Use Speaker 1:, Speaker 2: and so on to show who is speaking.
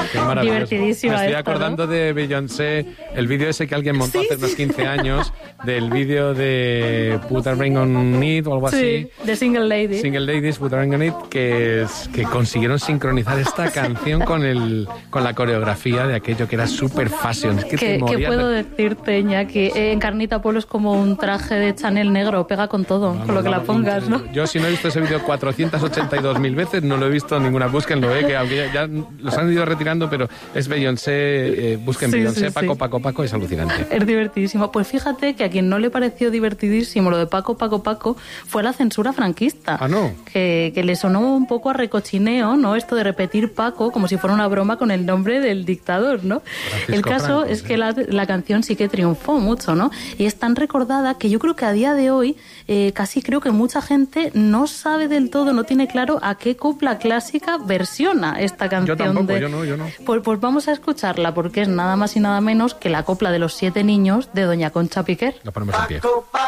Speaker 1: Qué maravilloso.
Speaker 2: Divertidísima.
Speaker 1: Me estoy acordando, ¿no?, de Beyoncé, el vídeo ese que alguien montó hace unos 15 años, del vídeo de Put a Ring on It o algo así.
Speaker 2: De Single Ladies.
Speaker 1: Single Ladies, Put a Ring on It, que consiguieron sincronizar esta canción con la coreografía de aquello que era super fashion.
Speaker 2: ¿Qué puedo decirte, Iñaki? Encarnita Polo es como un traje de Chanel negro, pega con todo, con lo que la pongas, ¿no?
Speaker 1: Yo, si no he visto ese vídeo 482.000 veces, no lo he visto en ninguna. Búsquenlo, que aunque ya los han ido retirando, pero es Beyoncé, busquen Beyoncé, Paco, es alucinante.
Speaker 2: Es divertidísimo. Pues fíjate que a quien no le pareció divertidísimo lo de Paco fue la censura franquista.
Speaker 1: Ah, ¿no?
Speaker 2: Que le sonó un poco a recochineo, ¿no? Esto de repetir Paco como si fuera una broma con el nombre del dictador, ¿no?
Speaker 1: Francisco
Speaker 2: El caso
Speaker 1: Franco,
Speaker 2: es que la canción sí que triunfó mucho, ¿no? Y es tan recordada que yo creo que a día de hoy casi creo que mucha gente no sabe del todo, no tiene claro a qué copla clásica versiona esta canción.
Speaker 1: Yo tampoco, yo no.
Speaker 2: Pues vamos a escucharla, porque es nada más y nada menos que la copla de los 7 niños de doña Concha Piquer.
Speaker 1: La ponemos en pie.